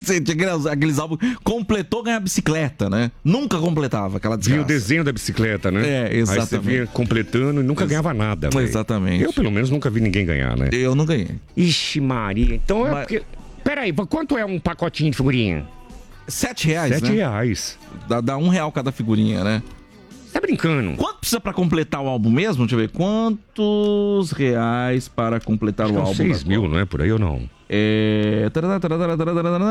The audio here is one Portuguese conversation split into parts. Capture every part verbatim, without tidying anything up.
Você tinha aqueles, aqueles álbuns, completou ganhar bicicleta, né? Nunca completava aquela desgraça. Vinha o desenho da bicicleta, né? É, exatamente. Aí você vinha completando e nunca Ex- ganhava nada, velho. Exatamente. Eu, pelo menos, nunca vi ninguém ganhar, né? Eu não ganhei. Ixi, Maria. Então é Mas- porque... Peraí, quanto é um pacotinho de figurinha? Sete reais, Sete né? reais. Dá, dá um real cada figurinha, né? Você tá brincando? Quanto precisa pra completar o álbum mesmo? Deixa eu ver. Quantos reais para completar Acho o que é uns álbum? seis mil, não é por aí ou não? É... tarará, tarará, tarará, tarará,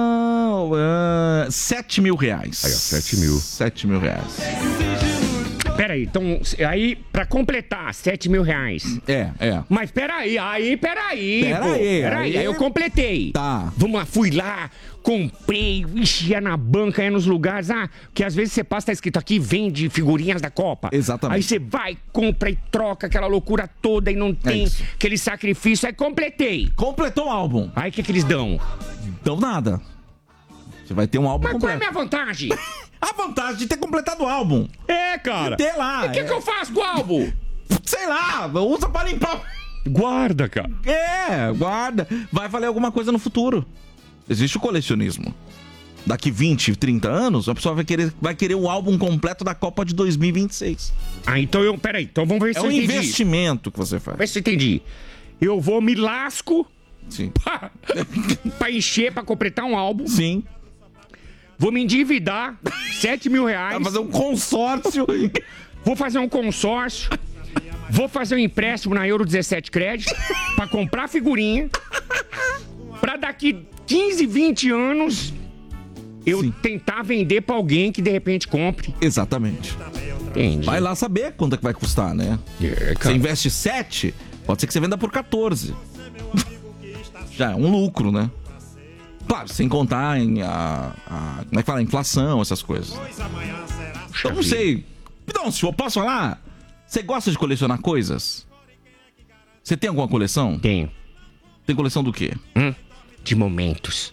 ah, Sete mil reais. Aí, ó, sete mil. Sete mil reais. Peraí, então, aí, pra completar, sete mil reais. É, é. Mas peraí, aí, peraí. Pera pô, aí, peraí. aí- Aí eu completei. Tá. Vamos lá, fui lá, comprei, ixi, ia na banca, ia nos lugares. Ah, que às vezes você passa, tá escrito aqui, vende figurinhas da Copa. Exatamente. Aí você vai, compra e troca aquela loucura toda e não tem isso. aquele sacrifício. Aí completei. Completou o álbum. Aí o que, que eles dão? Então nada. Você vai ter um álbum Mas qual é a completo. minha vantagem? A vantagem de ter completado o álbum. É, cara. Ter lá. E o que, é- que eu faço com o álbum? Sei lá, usa pra limpar. Guarda, cara. É, guarda. Vai valer alguma coisa no futuro. Existe o colecionismo. Daqui vinte, trinta anos, a pessoa vai querer, vai querer o álbum completo da Copa de dois mil e vinte e seis. Ah, então eu. Peraí, então vamos ver se É eu um entendi. investimento que você faz. Vê se eu entendi. Eu vou me lasco Sim. pra, pra encher, pra completar um álbum. Sim. Vou me endividar sete mil reais. Vai fazer um consórcio. Vou fazer um consórcio. Vou fazer um empréstimo na Euro dezessete Crédito pra comprar figurinha. Pra daqui quinze, vinte anos eu Sim. tentar vender pra alguém que de repente compre. Exatamente. Entendi. Vai lá saber quanto é que vai custar, né? É, Você cara. investe sete, pode ser que você venda por quatorze. Já é um lucro, né? Claro, sem contar em a, a como é que fala? Inflação, essas coisas. Então não sei. Não, senhor, posso falar? Você gosta de colecionar coisas? Você tem alguma coleção? Tenho. Tem coleção do quê? Hum? De momentos.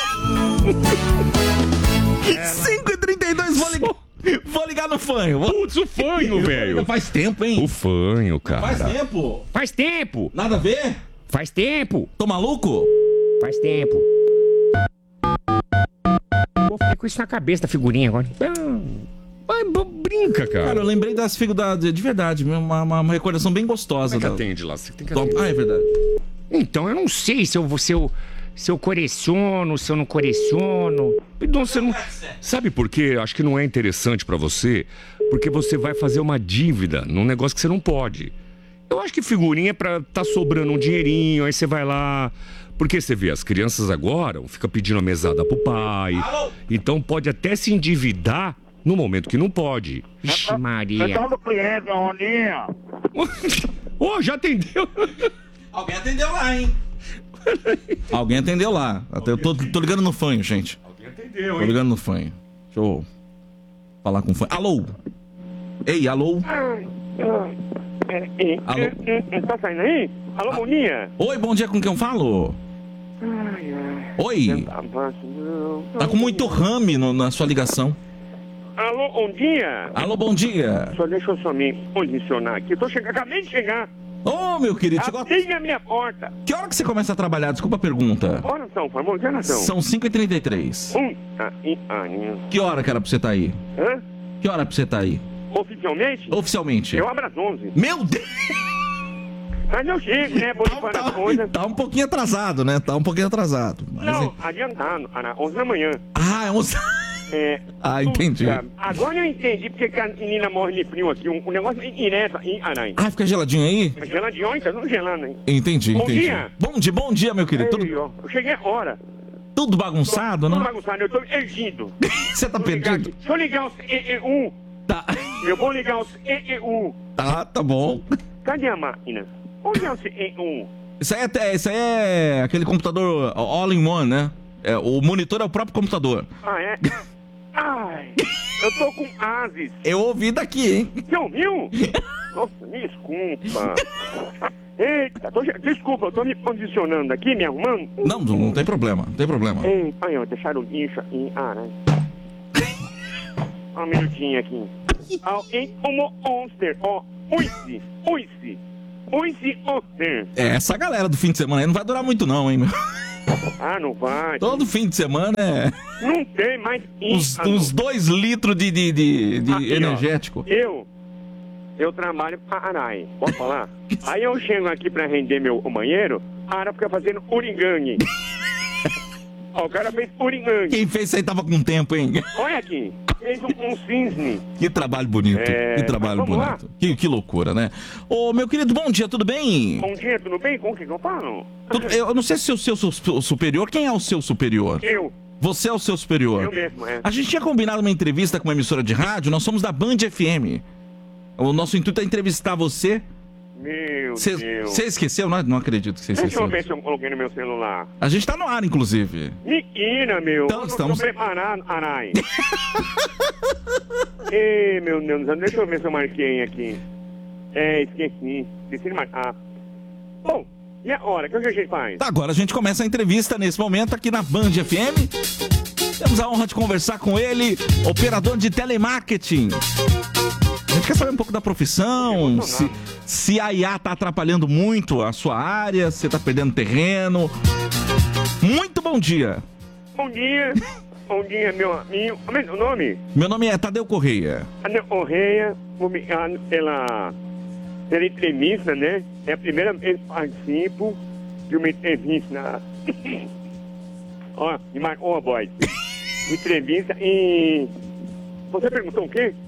cinco e trinta e dois, vou ligar. Vou ligar no fanho. Vou... Putz, o fanho, velho. Faz tempo, hein? O fanho, cara. Faz tempo. Faz tempo. Nada a ver? Faz tempo. Tô maluco? Faz tempo. Vou ficar com isso na cabeça da figurinha agora. Ai, brinca, cara. Cara, eu lembrei das figuras de verdade, uma, uma, uma recordação bem gostosa. Como é que da... atende lá? Você tem que Top. atender. Ah, é verdade. Então, eu não sei se eu, se eu, se eu coleciono, se eu não coleciono. Então, você não... Sabe por quê? Acho que não é interessante pra você, porque você vai fazer uma dívida num negócio que você não pode. Eu acho que figurinha é pra tá sobrando um dinheirinho, aí você vai lá... Porque você vê, as crianças agora ficam pedindo a mesada pro pai. Então pode até se endividar no momento que não pode. Vixe, Maria. do cliente, Roninha. Ô, já atendeu? Alguém atendeu lá, hein? Alguém atendeu lá. Até eu tô, tô ligando no fanho, gente. Alguém atendeu, Tô ligando no fanho. Deixa eu falar com o fanho. Alô? Ei, alô? Alô? Tá saindo aí? Alô, Roninha? Oi, bom dia, com quem eu falo? Ai, ai. Oi? Tá com muito rame no- na sua ligação. Alô, bom dia? Alô, bom dia. Só deixa eu só me posicionar aqui. Eu tô chegando, acabei de chegar. Ô, meu querido, chegou... Abri a minha porta. Que hora que você começa a trabalhar? Desculpa a pergunta. Horas são, por favor, que horas são? São cinco e trinta e três. Um, ah, e, ah, né? Que hora que era pra você estar aí? Hã? Que hora pra você estar aí? Oficialmente? Oficialmente. Eu abro às onze. Meu Deus! Mas eu chego, né? Vou limpar Tá, as coisas. tá um pouquinho atrasado, né? Tá um pouquinho atrasado. Mas... Não, adiantado. Às onze da manhã. Ah, é onze... É. Ah, entendi. Puta, agora eu entendi porque que a menina morre de frio aqui. Um, um negócio direto em Aranha. Ah, fica geladinho aí? Mas geladinho, tá tudo gelando, hein? Entendi, Bom entendi. dia. Bom dia, bom dia, meu querido. Ei, Tudo, ó, eu cheguei agora. tudo bagunçado, Tudo né? bagunçado, eu tô erguido. Você tá Vou ligar perdido? aqui. Deixa eu ligar os E E U. Tá. Eu vou ligar os E E U. Tá, tá bom. Cadê a máquina? Onde é os E E U? Isso aí é, isso aí é aquele computador all-in-one, né? É, o monitor é o próprio computador. Ah, é? Ai, eu tô com ases. Eu ouvi daqui, hein? Você ouviu? Nossa, me desculpa. Eita, tô, desculpa, eu tô me posicionando aqui, me arrumando. Não, não tem problema, não tem problema. Ei, aí, ó, deixaram o lixo em aranha. Um minutinho aqui. Ó, em como Monster, ó, oice, oice, oice, Monster. É, essa galera do fim de semana aí não vai durar muito não, hein, meu? Ah, não vai. Todo fim de semana é Não tem mais... uns, Ah, uns dois litros de, de, de, de Aqui, ó. energético. Eu, eu trabalho pra Arai, posso falar? Aí eu chego aqui pra render meu o banheiro, a Ara fica fazendo uringangue. Ó, o cara fez uringangue. Quem fez isso aí tava com tempo, hein? Olha aqui, fez um, um cisne. Que trabalho bonito, É, que trabalho mas vamos lá? bonito. Que, que loucura, né? Ô, meu querido, bom dia, tudo bem? Bom dia, tudo bem? Com o que que eu falo? Tudo- eu não sei se o seu su- superior, quem é o seu superior? Eu, Você é o seu superior? eu mesmo, é. A gente tinha combinado uma entrevista com uma emissora de rádio, nós somos da Band F M. O nosso intuito é entrevistar você. Meu Você Deus. esqueceu? Não, não acredito que você Deixa eu esqueceu. ver se eu coloquei no meu celular. A gente tá no ar, inclusive. Mentira, meu. Então, eu não estamos- tô preparado, Arai. Ei, meu Deus do céu, deixa eu ver se eu marquei aqui. É, esqueci. Esqueci de marcar. Bom, e a hora? O que a gente faz? Agora a gente começa a entrevista nesse momento aqui na Band F M. Temos a honra de conversar com ele, operador de telemarketing. A gente quer saber um pouco da profissão, se, se a I A tá atrapalhando muito a sua área, se você tá perdendo terreno. Muito bom dia. Bom dia. Bom dia, meu amigo. Como é o nome? Meu nome é Tadeu Correia. Ana Correia, obrigado pela, pela entrevista, né? É a primeira vez que participo de uma entrevista. Ó, me marcou a voz. Entrevista e... Você perguntou o quê?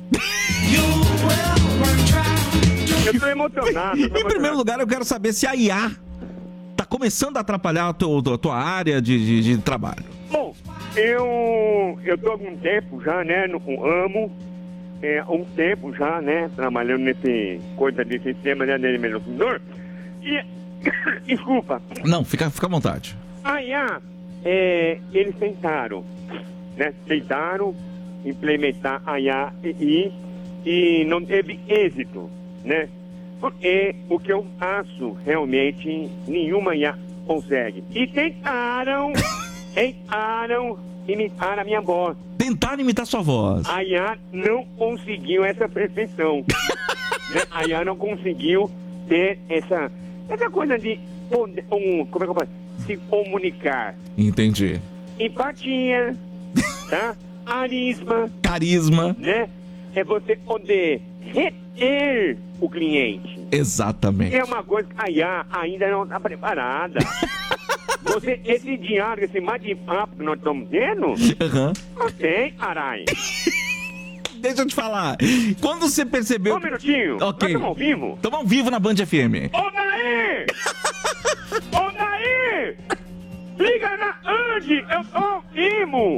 Eu tô emocionado. Eu tô Em primeiro emocionado. lugar, eu quero saber se a I A tá começando a atrapalhar a, teu, a tua área de, de, de trabalho. Bom, eu, eu tô há algum tempo já, né, no amo, é, há um tempo já, né, trabalhando nesse coisa de sistema, né, de melhorador. E, desculpa, Não, fica, fica à vontade. a I A, é, eles tentaram, né, tentaram implementar a I A e, e não teve êxito, né, porque o que eu faço, realmente, nenhuma I A consegue. E tentaram... Tentaram imitar a minha voz. Tentar imitar sua voz. A I A não conseguiu essa perfeição. Né? A I A não conseguiu ter essa, essa coisa de poder- um, como é que eu posso se comunicar. Entendi. Empatia, tá? Carisma, Carisma. né? É você poder reter o cliente. Exatamente. É uma coisa que a I A ainda não está preparada. Você, esse diário, esse bate-papo que nós estamos tendo, Aham. não tem, Arai. Deixa eu te falar. Quando você percebeu... Um minutinho. Ok. Nós estamos ao vivo. Estamos ao vivo na Band F M. Ô, Daí! Ô, Daí! Liga na Andy, eu tô ao vivo.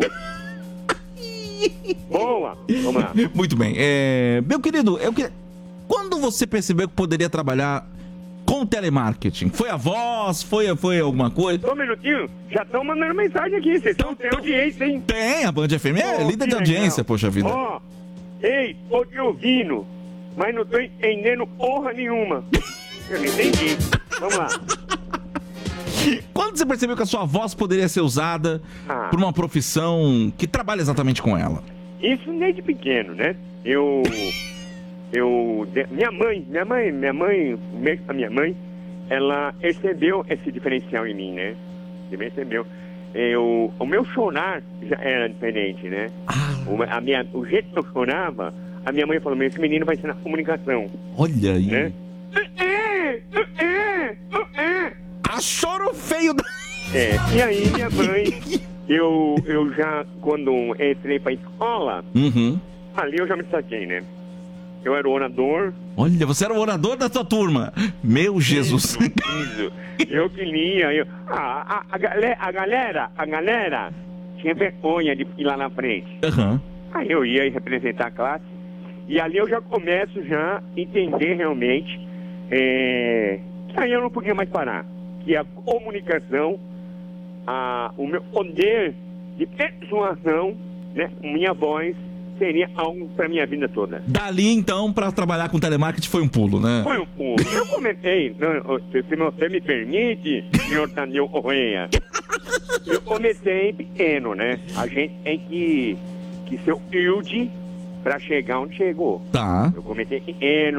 Boa. Vamos lá. Muito bem. É, meu querido, eu queria... Quando você percebeu que poderia trabalhar com telemarketing? Foi a voz? Foi, foi alguma coisa? Só um minutinho. Já estão mandando mensagem aqui. Vocês estão tendo audiência, hein? Tem, a Band F M é Ó, líder de que audiência, legal. poxa vida. Ó, ei, tô te ouvindo, mas não tô entendendo porra nenhuma. Eu não entendi. Vamos lá. Quando você percebeu que a sua voz poderia ser usada Ah. por uma profissão que trabalha exatamente com ela? Isso desde pequeno, né? Eu... Eu... de- Minha mãe, minha mãe, minha mãe, a minha mãe, ela percebeu esse diferencial em mim, né? Você percebeu. Eu, o meu chorar já era diferente, né? Uma- a minha, o jeito que eu chorava, a minha mãe falou, esse menino vai ser na comunicação, Olha aí. né? É, é, é. A choro feio da... É, e aí minha mãe, eu, eu já, quando entrei pra escola, Uhum. ali eu já me saquei, né? Eu era o orador. Olha, você era o orador da sua turma. Meu Jesus. Isso. Eu que lia. Eu, a, a, a, galera, a galera, a galera tinha vergonha de ir lá na frente. Aham. Aí eu ia representar a classe. E ali eu já começo já a entender realmente é, que aí eu não podia mais parar. Que a comunicação, a, o meu poder de persuasão, né, minha voz, seria algo para minha vida toda. Dali, então, pra trabalhar com telemarketing foi um pulo, né? Foi um pulo. Eu comentei, não, se se você me permite, senhor Tadeu Correia, eu comecei pequeno, né? A gente tem que, que ser humilde para chegar onde chegou. Tá. Eu comecei pequeno,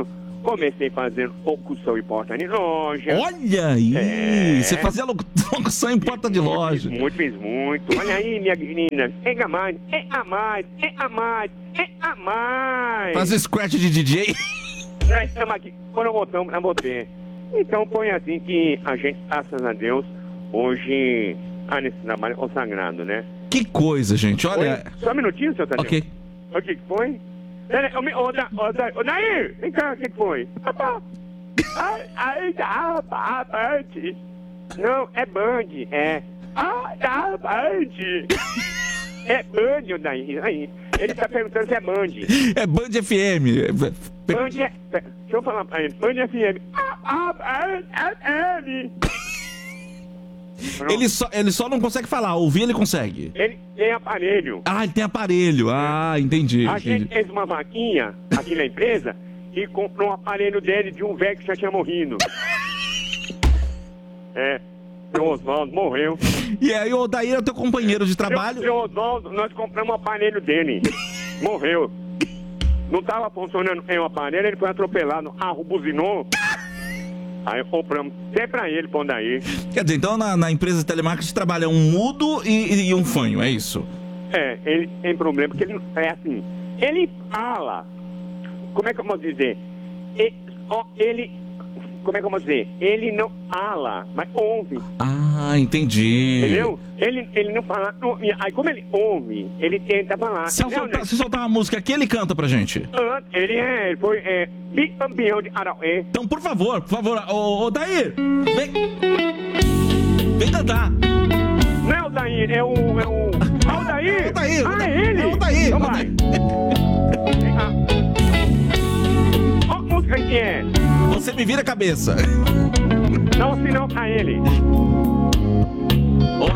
Comecei fazendo locução em porta de loja. Olha aí! É. Você fazia locu- locução em porta de loja. Fiz muito, fiz muito. Olha aí, minha menina. É a mais, é a mais, é a mais, é a mais. Faz o scratch de D J. Nós estamos aqui, quando eu voltamos, nós voltei. Então foi assim que a gente, graças a Deus, hoje, ah, nesse trabalho consagrado, né? Que coisa, gente. Olha. Oi? Só um minutinho, seu Tadeu. Ok. O que que foi? Peraí, ô, me- ô, Da- ô, Da- ô, Nair, vem cá, o que que foi? Papá. Ai, ai, dá, pá, Band. Não, é Band, é. Ah, dá, Band. É Band, ô, Nair, aí. Ele tá perguntando se é Band. É Band F M. Band é... Deixa eu falar pra ele. Band F M. Ah, ah, Band F M. Ele só, ele só não consegue falar, ouvir ele consegue. Ele tem aparelho. Ah, ele tem aparelho. Ah, entendi. A gente entendi. fez uma vaquinha aqui na empresa e comprou um aparelho dele de um velho que já tinha morrido. É. O Oswaldo morreu. E aí, o Odair é o teu companheiro de trabalho. O Oswaldo, nós compramos um aparelho dele. Morreu. Não tava funcionando em um aparelho, ele foi atropelado. O carro buzinou. Aí compramos até pra ele, pra Odair. Quer dizer, então na, na empresa de telemarketing trabalha um mudo e, e um fanho, é isso? É, ele tem problema, porque ele é assim. Ele fala. Como é que eu posso dizer? Ele, ó, ele. Como é que eu posso dizer? Ele não fala, mas ouve. Ah, entendi. Entendeu? Ele, ele não fala. Não, aí, como ele ouve, ele tenta falar. Se eu Não, soltar, né? se eu soltar uma música aqui, ele canta pra gente. Ah, Ele é, ele foi é, bicampeão de Arauê. Então, por favor, por favor, ô, ô Dair, vem. Vem cantar. Não é o Dair, é o. É o. Ah, o Dair! É o Dair, Ah, é ele! é o Dair, Então é o vai. Dair. Vem cá. Qual música que é? Você me vira a cabeça. Não, se não, pra ele. Ó.